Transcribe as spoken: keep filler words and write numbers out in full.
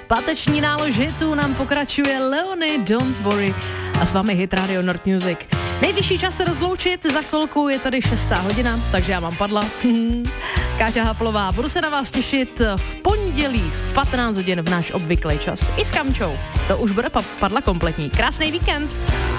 Páteční nálož hitů nám pokračuje Leony Don't Worry a s vámi Hit Radio Nord Music. Nejvyšší čas se rozloučit, za chvilku je tady šestá hodina, takže já mám padla. Káťa Haplová, budu se na vás těšit v pondělí v patnáct hodin v náš obvyklý čas. I s Kamčou. To už bude pa- padla kompletní. Krásný víkend.